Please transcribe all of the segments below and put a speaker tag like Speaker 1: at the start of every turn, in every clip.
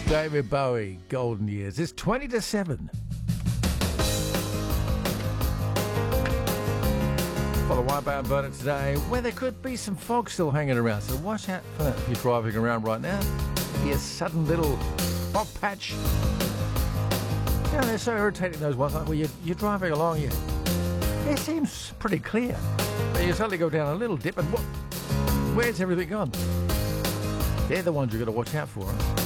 Speaker 1: David Bowie, Golden Years. It's 20 to 7. For the Whitebound Burner today, where there could be some fog still hanging around. So watch out for that if you're driving around right now. Be a sudden little fog patch. You know, they're so irritating, those ones. Like, well, you're driving along, it seems pretty clear. But you suddenly go down a little dip and where's everything gone? They're the ones you've got to watch out for.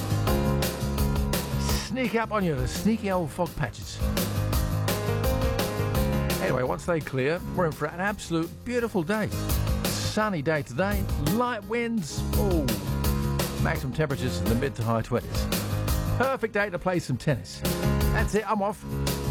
Speaker 1: Sneak up on you, the sneaky old fog patches. Anyway, once they clear, we're in for an absolute beautiful day. Sunny day today, light winds, maximum temperatures in the mid to high 20s. Perfect day to play some tennis. That's it, I'm off.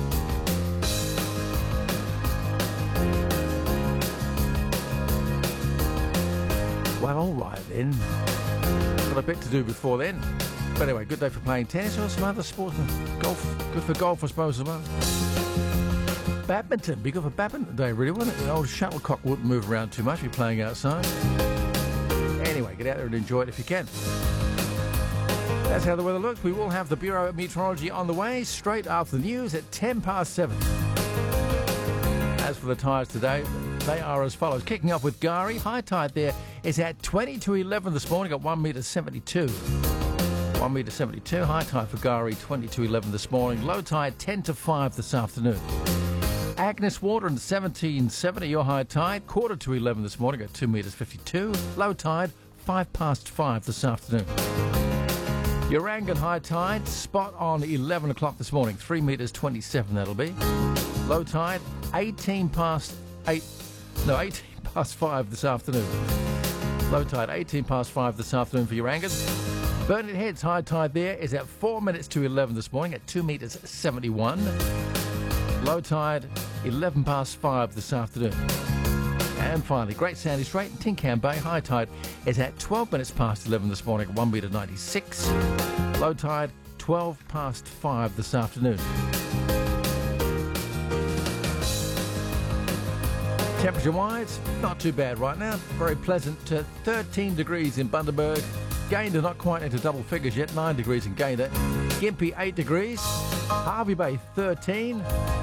Speaker 1: Well, all right then. Got a bit to do before then. But anyway, good day for playing tennis or some other sports. Golf, good for golf, I suppose, as well. Badminton, be good for badminton today, really, wouldn't it? The old shuttlecock wouldn't move around too much if you're playing outside. Anyway, get out there and enjoy it if you can. That's how the weather looks. We will have the Bureau of Meteorology on the way straight after the news at 7:10. As for the tides today, they are as follows. Kicking off with Gari. High tide there is at 20 to 11 this morning at 1.72 metres. 1.72 metres. High tide for Gari, 20 to 11 this morning. Low tide, 10 to 5 this afternoon. Agnes Water and 1770, your high tide, quarter to 11 this morning at 2.52 metres. Low tide, 5:05 this afternoon. Urangan high tide, spot on 11 o'clock this morning, 3.27 metres that'll be. Low tide, 18 past 5 this afternoon. Low tide, 18 past 5 this afternoon for Urangan. Burnett Head's high tide there is at 4 minutes to 11 this morning at 2.71 metres. Low tide, 11 past 5 this afternoon. And finally, Great Sandy Strait and Tinkham Bay high tide is at 12 minutes past 11 this morning at 1.96 metres. Low tide, 12 past 5 this afternoon. Temperature-wise, not too bad right now. Very pleasant. 13 degrees in Bundaberg. Gayndah not quite into double figures yet. 9 degrees in Gayndah. Gympie, 8 degrees. Hervey Bay, 13.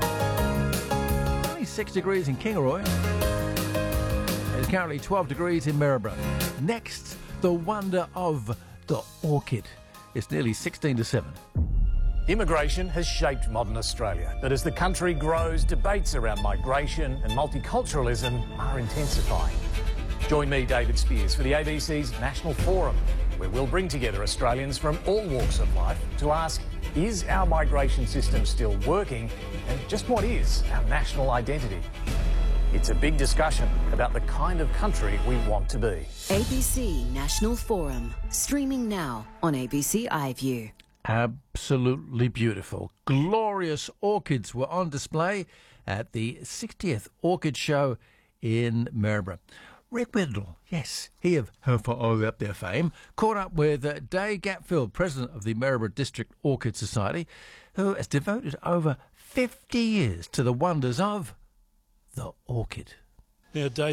Speaker 1: Only 6 degrees in Kingaroy. There's currently 12 degrees in Maryborough. Next, the wonder of the orchid. It's nearly 16 to 7.
Speaker 2: Immigration has shaped modern Australia, but as the country grows, debates around migration and multiculturalism are intensifying. Join me, David Spears, for the ABC's National Forum, where we'll bring together Australians from all walks of life to ask, is our migration system still working, and just what is our national identity? It's a big discussion about the kind of country we want to be.
Speaker 3: ABC National Forum, streaming now on ABC iView.
Speaker 1: Absolutely beautiful. Glorious orchids were on display at the 60th Orchid Show in Maryborough. Rick Whittle, yes, he of How Far Are We Up There fame, caught up with Dave Gatfield, president of the Maryborough District Orchid Society, who has devoted over 50 years to the wonders of the orchid.
Speaker 4: Now, Dave,